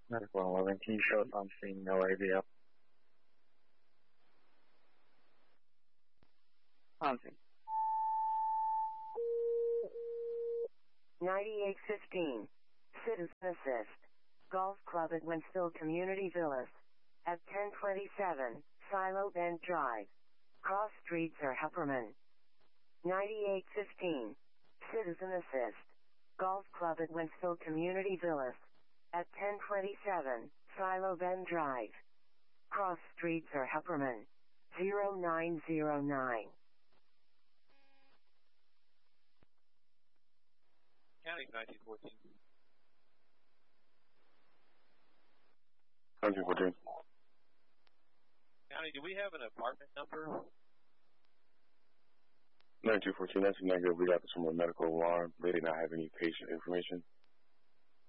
Medical 11, can you show us on scene, no AVL? On scene. 9815, Citizen Assist, Golf Club at Winsfield Community Villas, at 1027, Silo Bend Drive. Cross streets are Hupperman. 9815, Citizen Assist, Golf Club at Winsfield Community Villas, at 1027, Silo Bend Drive. Cross streets are Hupperman. 0909. County 1914. 1914. County, do we have an apartment number? 9214, that's negative. We got this from a medical alarm. They did not have any patient information.